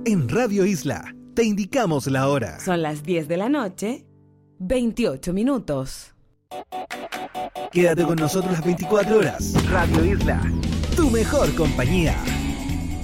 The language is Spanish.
En Radio Isla te indicamos la hora. Son las 10 de la noche, 28 minutos. Quédate con nosotros las 24 horas. Radio Isla, tu mejor compañía.